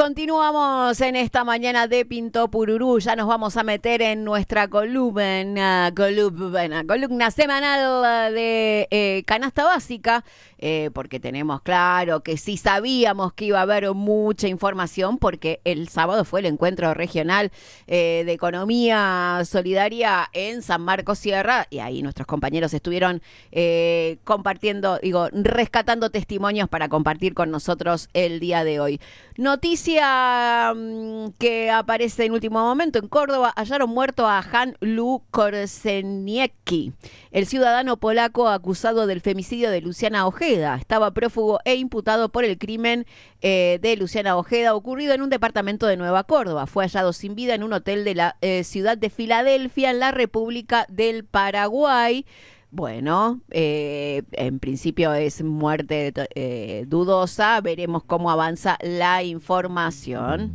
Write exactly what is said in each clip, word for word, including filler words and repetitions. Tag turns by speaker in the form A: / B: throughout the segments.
A: Continuamos en esta mañana de Pinto Pururú. Ya nos vamos a meter en nuestra columna, columna, columna semanal de eh, canasta básica, eh, porque tenemos claro que sí sabíamos que iba a haber mucha información, porque el sábado fue el encuentro regional eh, de economía solidaria en San Marcos Sierra, y ahí nuestros compañeros estuvieron eh, compartiendo, digo, rescatando testimonios para compartir con nosotros el día de hoy. Noticias que aparece en último momento. En Córdoba hallaron muerto a Jan Lu Korzeniecki, el ciudadano polaco acusado del femicidio de Luciana Ojeda. Estaba prófugo e imputado por el crimen eh, de Luciana Ojeda ocurrido en un departamento de Nueva Córdoba. Fue hallado sin vida en un hotel de la eh, ciudad de Filadelfia, en la República del Paraguay. Bueno, eh, en principio es muerte eh, dudosa. Veremos cómo avanza la información.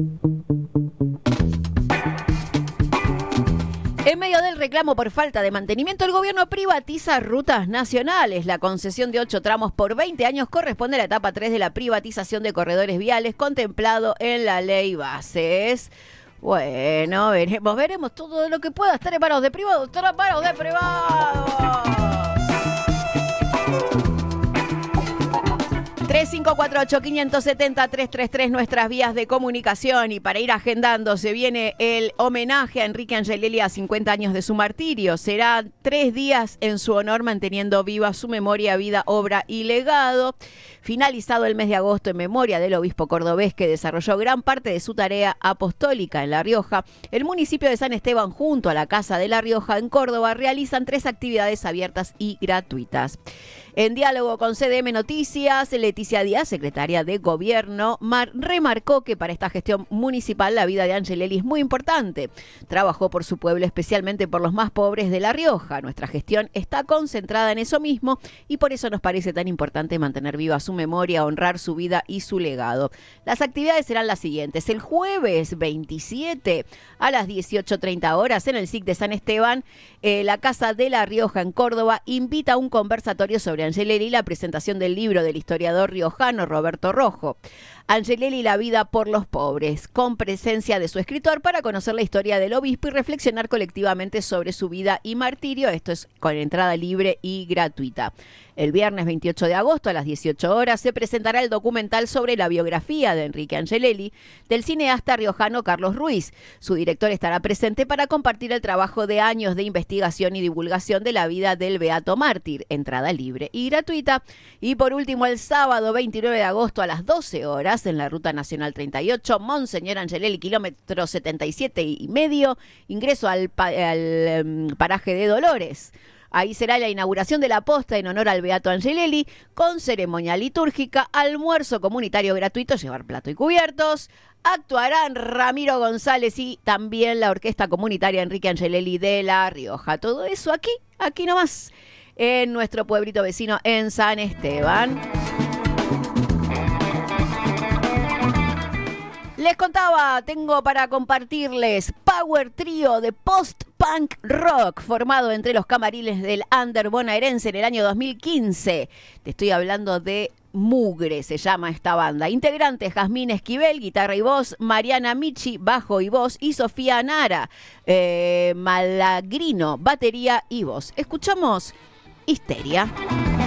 A: En medio del reclamo por falta de mantenimiento, el gobierno privatiza rutas nacionales. La concesión de ocho tramos por veinte años corresponde a la etapa tres de la privatización de corredores viales contemplado en la ley bases. Bueno, veremos, veremos todo lo que pueda estar en manos de privados, estar en manos de privados. tres cinco cuatro ocho, cinco siete cero, tres tres tres, nuestras vías de comunicación. Y para ir agendando, se viene el homenaje a Enrique Angelelli a cincuenta años de su martirio. Será tres días en su honor, manteniendo viva su memoria, vida, obra y legado. Finalizado el mes de agosto, en memoria del obispo cordobés que desarrolló gran parte de su tarea apostólica en La Rioja, el municipio de San Esteban, junto a la Casa de La Rioja en Córdoba, realizan tres actividades abiertas y gratuitas. En diálogo con C D M Noticias, Leticia Díaz, secretaria de Gobierno, mar- remarcó que para esta gestión municipal la vida de Angelelli es muy importante. Trabajó por su pueblo, especialmente por los más pobres de La Rioja. Nuestra gestión está concentrada en eso mismo y por eso nos parece tan importante mantener viva su memoria, honrar su vida y su legado. Las actividades serán las siguientes. El jueves veintisiete a las dieciocho treinta horas en el S I C de San Esteban, eh, la Casa de La Rioja en Córdoba invita a un conversatorio sobre Angelelli y la presentación del libro del historiador riojano Roberto Rojo. Angelelli, la vida por los pobres, con presencia de su escritor para conocer la historia del obispo y reflexionar colectivamente sobre su vida y martirio. Esto es con entrada libre y gratuita. El viernes veintiocho de agosto a las dieciocho horas se presentará el documental sobre la biografía de Enrique Angelelli del cineasta riojano Carlos Ruiz. Su director estará presente para compartir el trabajo de años de investigación y divulgación de la vida del beato mártir. Entrada libre y gratuita. Y por último, el sábado veintinueve de agosto a las doce horas en la Ruta Nacional treinta y ocho, Monseñor Angelelli, kilómetro setenta y siete y medio, ingreso al, pa- al um, paraje de Dolores. Ahí será la inauguración de la posta en honor al beato Angelelli, con ceremonia litúrgica, almuerzo comunitario gratuito, llevar plato y cubiertos. Actuarán Ramiro González y también la Orquesta Comunitaria Enrique Angelelli de La Rioja. Todo eso aquí, aquí nomás, en nuestro pueblito vecino en San Esteban. Les contaba, tengo para compartirles Power Trío de post-punk rock formado entre los camarines del under bonaerense en el año dos mil quince. Te estoy hablando de Mugre, se llama esta banda. Integrantes: Jazmín Esquivel, guitarra y voz; Mariana Michi, bajo y voz; y Sofía Nara, eh, Malagrino, batería y voz. Escuchamos Histeria.